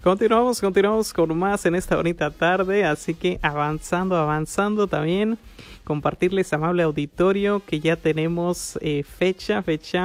Continuamos con más en esta bonita tarde, así que avanzando también, compartirles, amable auditorio, que ya tenemos fecha,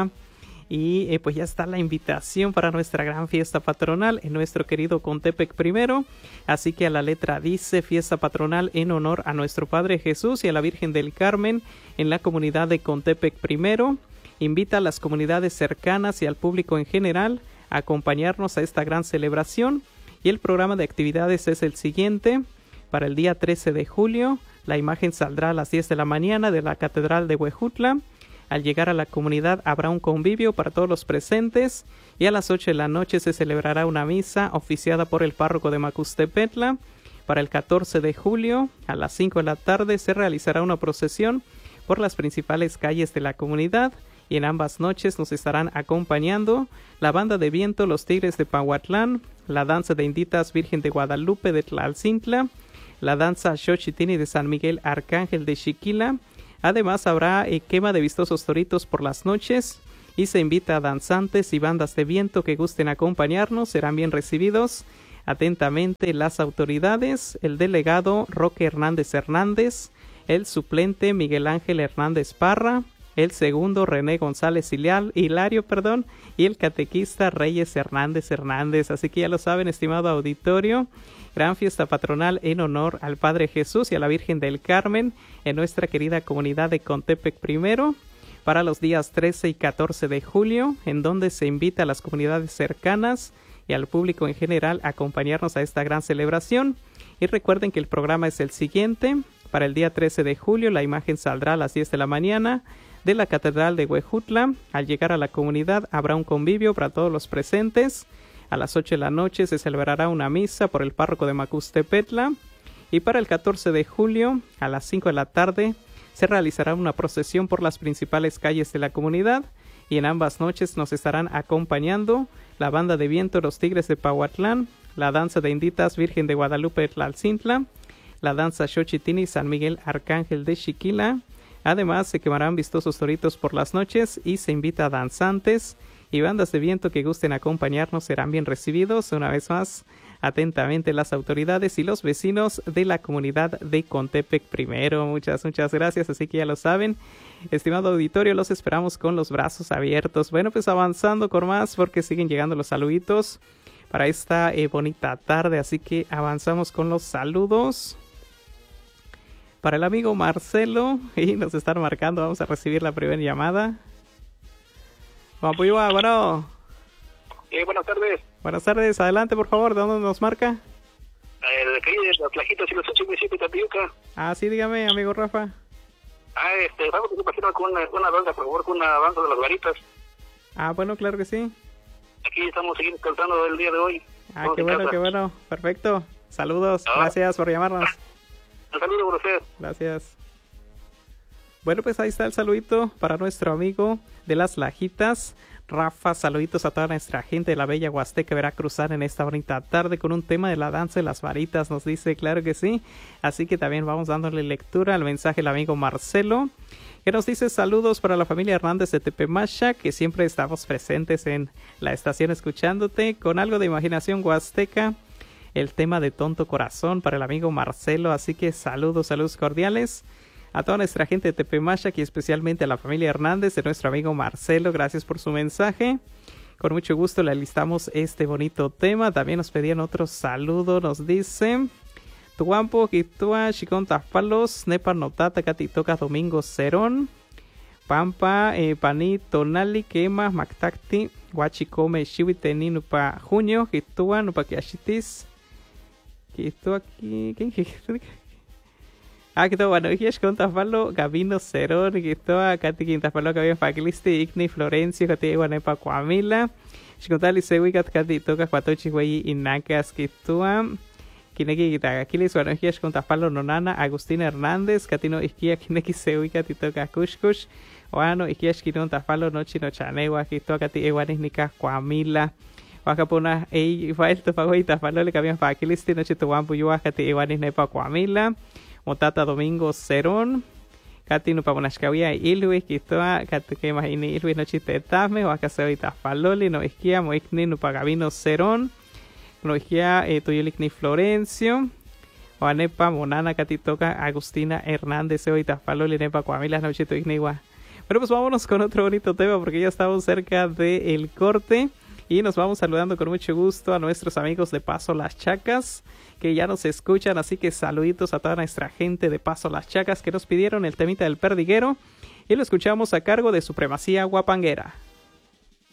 y pues ya está la invitación para nuestra gran fiesta patronal en nuestro querido Contepec primero, así que a la letra dice fiesta patronal en honor a nuestro Padre Jesús y a la Virgen del Carmen en la comunidad de Contepec primero. Invita a las comunidades cercanas y al público en general a acompañarnos a esta gran celebración, y el programa de actividades es el siguiente. Para el día 13 de julio, la imagen saldrá a las 10 de la mañana de la Catedral de Huejutla. Al llegar a la comunidad habrá un convivio para todos los presentes, y a las 8 de la noche se celebrará una misa oficiada por el párroco de Macustepetla. Para el 14 de julio, a las 5 de la tarde, se realizará una procesión por las principales calles de la comunidad, y en ambas noches nos estarán acompañando la banda de viento Los Tigres de Pahuatlán, la danza de Inditas Virgen de Guadalupe de Tlalcintla, la danza Xochitini de San Miguel Arcángel de Xiquila. Además habrá quema de vistosos toritos por las noches, y se invita a danzantes y bandas de viento que gusten acompañarnos, serán bien recibidos. Atentamente las autoridades, el delegado Roque Hernández, el suplente Miguel Ángel Hernández Parra, el segundo René González Hilario, y el catequista Reyes Hernández. Así que ya lo saben, estimado auditorio, gran fiesta patronal en honor al Padre Jesús y a la Virgen del Carmen en nuestra querida comunidad de Contepec primero, para los días 13 y 14 de julio, en donde se invita a las comunidades cercanas y al público en general a acompañarnos a esta gran celebración. Y recuerden que el programa es el siguiente. Para el día 13 de julio, la imagen saldrá a las 10 de la mañana de la Catedral de Huejutla. Al llegar a la comunidad habrá un convivio para todos los presentes. A las 8 de la noche se celebrará una misa por el párroco de Macustepetla. Y para el 14 de julio, a las 5 de la tarde, se realizará una procesión por las principales calles de la comunidad. Y en ambas noches nos estarán acompañando la banda de viento Los Tigres de Pahuatlán, la danza de Inditas Virgen de Guadalupe de Tlalcintla, la danza Xochitini San Miguel Arcángel de Xiquila. Además, se quemarán vistosos toritos por las noches y se invita a danzantes y bandas de viento que gusten acompañarnos, serán bien recibidos. Una vez más, atentamente las autoridades y los vecinos de la comunidad de Contepec primero. Muchas gracias, así que ya lo saben. Estimado auditorio, los esperamos con los brazos abiertos. Bueno, pues avanzando con más, porque siguen llegando los saluditos para esta bonita tarde, así que avanzamos con los saludos. Para el amigo Marcelo, y nos están marcando, vamos a recibir la primera llamada. Bueno. Buenas tardes. Buenas tardes, adelante por favor, ¿de dónde nos marca? De aquí de las Plajitas y los 85 de Tapioca. Ah, sí, dígame, amigo Rafa. Vamos a pasar con una banda, por favor, con una banda de las Varitas. Ah, bueno, claro que sí. Aquí estamos seguimos cantando el día de hoy. Ah, qué bueno, perfecto. Saludos, gracias por llamarnos. Un saludo por usted. Gracias. Bueno, pues ahí está el saludito para nuestro amigo de las Lajitas, Rafa. Saluditos a toda nuestra gente de la bella Huasteca Veracruzana en esta bonita tarde con un tema de la danza de las varitas, nos dice, claro que sí. Así que también vamos dándole lectura al mensaje del amigo Marcelo, que nos dice saludos para la familia Hernández de Tepemacha, que siempre estamos presentes en la estación escuchándote, con algo de imaginación huasteca. El tema de Tonto Corazón para el amigo Marcelo, así que saludos cordiales a toda nuestra gente de Tepemacha y especialmente a la familia Hernández de nuestro amigo Marcelo. Gracias por su mensaje. Con mucho gusto le listamos este bonito tema. También nos pedían otro saludo, nos dice Tuampo, Quitua, Chicón Tapalos, Nepa Notata, Catitoca Domingo Cerón, Pampa, Pani, Tonali, Quema, Mactacti, Huachicome, Chihuiteni, Nupa Junio, Quitua, Nupa Quiachitis. Esto aquí, ¿quién? Que todo bueno, y es con Tafalo, Gabino Cerón, que todo acá te quintas palo que había Faclisti, Igni, Florencio, que te iban a Pacuamila, Chicontali, Sewi, que toca Cuatochi, güey, y Nacas, que tú, Kineki, Aquiles, bueno, y es con Tafalo, Nonana, Agustín Hernández, Catino, Iquia, Kineki, Sewi, que te toca Kushkush, Oano, Iquias, Kinon, Tafalo, Nochino, Chanewa, que toca ti, Ewanis, Nica, Cuamila. Wakapuna fail to pagoita falole kabian fakilisti noche to wampu yuakati iwanis nepa Cuamila Motata Domingo Cerón Kati no pamonashkawia ilwi kitoa kati que imagini ilwi noche tetame wakaseoita falole no iskia moikni no pagabino Cerón Logia Toyelik ni Florencio. Oanepa Monana Catitoca Agustina Hernández Eoita Palo Linepa Coamilas Noche Toignewa. Bueno, pues vámonos con otro bonito tema porque ya estamos cerca del corte. Y nos vamos saludando con mucho gusto a nuestros amigos de Paso Las Chacas, que ya nos escuchan, así que saluditos a toda nuestra gente de Paso Las Chacas que nos pidieron el temita del Perdiguero y lo escuchamos a cargo de Supremacía Guapanguera.